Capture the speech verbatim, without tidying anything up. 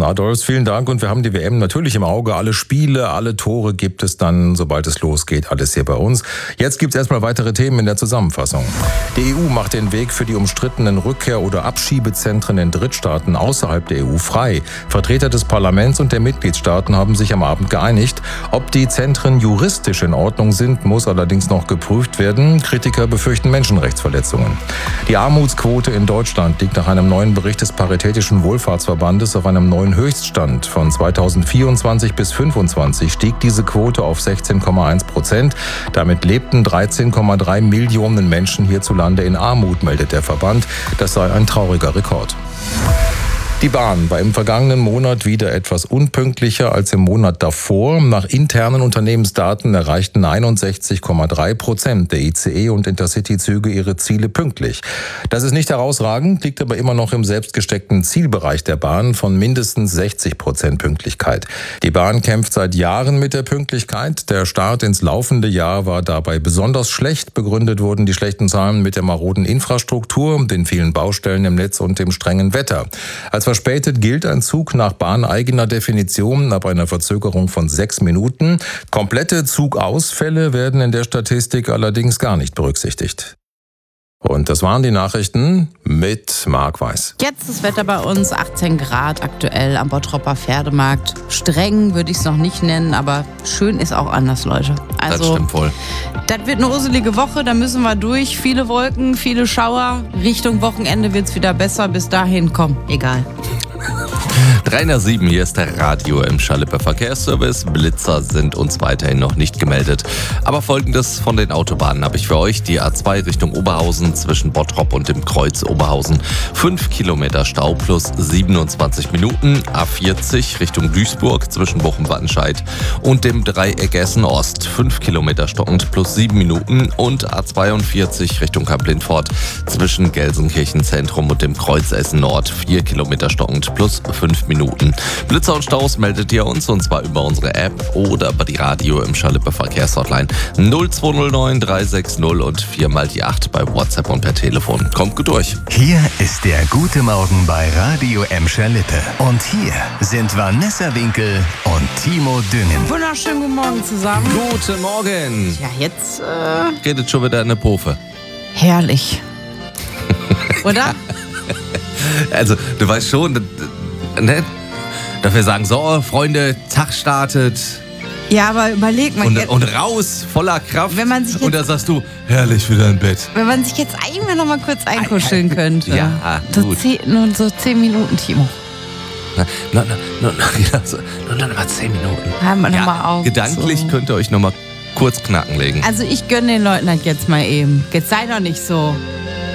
Carsten Adolfs, vielen Dank. Und wir haben die W M natürlich im Auge. Alle Spiele, alle Tore gibt es dann, sobald es losgeht, alles hier bei uns. Jetzt gibt es erstmal weitere Themen in der Zusammenfassung. Die E U macht den Weg für die umstrittenen Rückkehr- oder Abschiebezentren in Drittstaaten außerhalb der E U frei. Vertreter des Parlaments und der Mitgliedstaaten haben sich am Abend geeinigt. Ob die Zentren juristisch in Ordnung sind, muss allerdings noch geprüft werden. Kritiker befürchten Menschenrechtsverletzungen. Die Armutsquote in Deutschland liegt nach einem neuen Bericht des Paritätischen Wohlfahrtsverbandes auf einem neuen Höchststand. Von zweitausendvierundzwanzig bis fünfundzwanzig stieg diese Quote auf sechzehn Komma eins Prozent. Damit lebten dreizehn Komma drei Millionen Menschen hierzulande in Armut, meldet der Verband. Das sei ein trauriger Rekord. Die Bahn war im vergangenen Monat wieder etwas unpünktlicher als im Monat davor. Nach internen Unternehmensdaten erreichten einundsechzig Komma drei Prozent der I C E- und Intercity-Züge ihre Ziele pünktlich. Das ist nicht herausragend, liegt aber immer noch im selbstgesteckten Zielbereich der Bahn von mindestens sechzig Prozent Pünktlichkeit. Die Bahn kämpft seit Jahren mit der Pünktlichkeit. Der Start ins laufende Jahr war dabei besonders schlecht. Begründet wurden die schlechten Zahlen mit der maroden Infrastruktur, den vielen Baustellen im Netz und dem strengen Wetter. Als verspätet gilt ein Zug nach bahneigener Definition ab einer Verzögerung von sechs Minuten. Komplette Zugausfälle werden in der Statistik allerdings gar nicht berücksichtigt. Und das waren die Nachrichten mit Marc Weiß. Jetzt das Wetter bei uns, achtzehn Grad aktuell am Bottropper Pferdemarkt. Streng würde ich es noch nicht nennen, aber schön ist auch anders, Leute. Also, das stimmt wohl. Das wird eine uselige Woche, da müssen wir durch. Viele Wolken, viele Schauer. Richtung Wochenende wird es wieder besser. Bis dahin, komm, egal. drei nach sieben, hier ist der Radio im Schalippe Verkehrsservice. Blitzer sind uns weiterhin noch nicht gemeldet. Aber Folgendes von den Autobahnen habe ich für euch. Die A zwei Richtung Oberhausen zwischen Bottrop und dem Kreuz Oberhausen. fünf Kilometer Stau plus siebenundzwanzig Minuten. A vierzig Richtung Duisburg zwischen Bochum-Wattenscheid und dem Dreieck Essen-Ost. fünf Kilometer stockend plus sieben Minuten. Und A zweiundvierzig Richtung Kamp-Lindfort zwischen Gelsenkirchen Zentrum und dem Kreuz Essen-Nord. vier Kilometer stockend plus fünf Minuten. Blitzer und Staus meldet ihr uns, und zwar über unsere App oder über die Radio im Schalippe Verkehrshotline null zwei null neun drei sechs null und vier mal die acht bei WhatsApp und per Telefon. Kommt gut durch. Hier ist der gute Morgen bei Radio M Schalippe. Und hier sind Vanessa Winkel und Timo Düngen. Wunderschönen guten Morgen zusammen. Guten Morgen. Ja, jetzt äh, Redet schon wieder eine Pofe. herrlich. Oder? Also, du weißt schon, ne? Dafür sagen, so, Freunde, Tag startet. Ja, aber überleg mal Und, jetzt, und raus, voller Kraft. Wenn man sich jetzt- und da sagst du, herrlich wieder im Bett. wenn man sich jetzt einmal noch mal kurz einkuscheln könnte. Ja, so gut. zehn, nur so zehn Minuten, Timo. Na, na, na, na, na, ja, so, nur noch mal zehn Minuten. Haben wir noch Ja, mal auf. gedanklich so. könnt ihr euch noch mal kurz knacken legen. Also ich gönne den Leuten das jetzt mal eben. Jetzt sei doch nicht so.